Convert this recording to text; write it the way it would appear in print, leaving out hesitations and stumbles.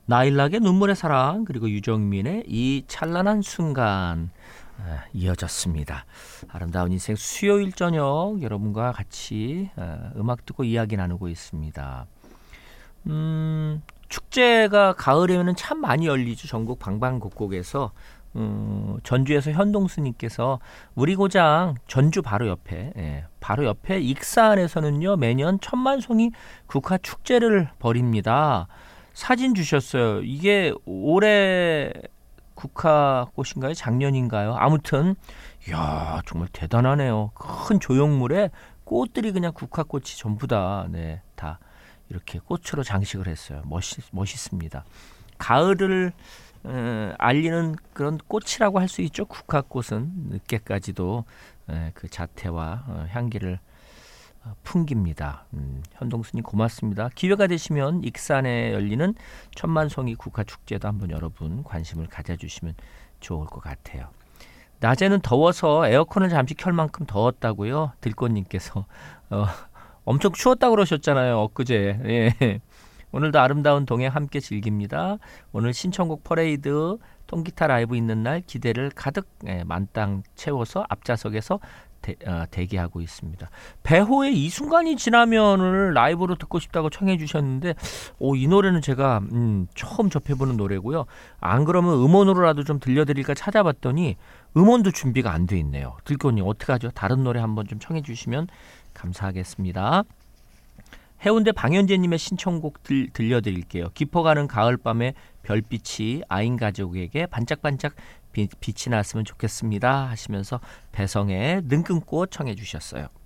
나일락의 눈물의 사랑 그리고 유정민의 이 찬란한 순간 이어졌습니다. 아름다운 인생 수요일 저녁 여러분과 같이 음악 듣고 이야기 나누고 있습니다. 축제가 가을에는 참 많이 열리죠. 전국 방방곡곡에서. 전주에서 현동수님께서 우리 고장 전주 바로 옆에 익산에서는요 매년 10,000송이 국화 축제를 벌입니다. 사진 주셨어요. 이게 올해 국화꽃인가요? 작년인가요? 아무튼 이야 정말 대단하네요. 큰 조형물에 꽃들이 그냥 국화꽃이 전부 다 이렇게 꽃으로 장식을 했어요. 멋있습니다. 가을을 알리는 그런 꽃이라고 할 수 있죠. 국화꽃은 늦게까지도 그 자태와 향기를 풍깁니다. 현동수님 고맙습니다. 기회가 되시면 익산에 열리는 10,000송이 국화축제도 한번 여러분 관심을 가져주시면 좋을 것 같아요. 낮에는 더워서 에어컨을 잠시 켤 만큼 더웠다고요. 들꽃님께서 엄청 추웠다고 그러셨잖아요. 엊그제. 예. 오늘도 아름다운 동행 함께 즐깁니다. 오늘 신청곡 퍼레이드 통기타 라이브 있는 날 기대를 가득 만땅 채워서 앞좌석에서 대기하고 있습니다. 배호의 이 순간이 지나면을 라이브로 듣고 싶다고 청해 주셨는데 이 노래는 제가 처음 접해보는 노래고요. 안 그러면 음원으로라도 좀 들려드릴까 찾아봤더니 음원도 준비가 안 돼 있네요. 들꽃님 어떡하죠? 다른 노래 한번 좀 청해 주시면 감사하겠습니다. 해운대 방현재님의 신청곡 들려드릴게요. 깊어가는 가을밤에 별빛이 아인 가족에게 반짝반짝 빛이 났으면 좋겠습니다 하시면서 배성의 능끈꽃 청해 주셨어요.